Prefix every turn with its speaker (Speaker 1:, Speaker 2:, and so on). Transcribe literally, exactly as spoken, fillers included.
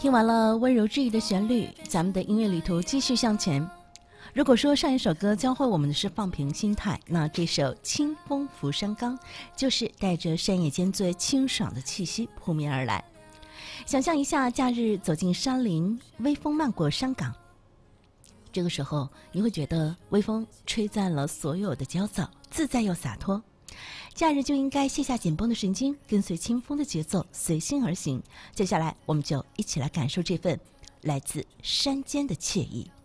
Speaker 1: 听完了温柔治愈的旋律，咱们的音乐旅途继续向前。如果说上一首歌教会我们的是放平心态，那这首《清风拂山岗》就是带着山野间最清爽的气息扑面而来。想象一下，假日走进山林，微风漫过山岗，这个时候你会觉得微风吹散了所有的焦躁，自在又洒脱。假日就应该卸下紧绷的神经，跟随清风的节奏，随心而行。接下来我们就一起来感受这份来自山间的惬意。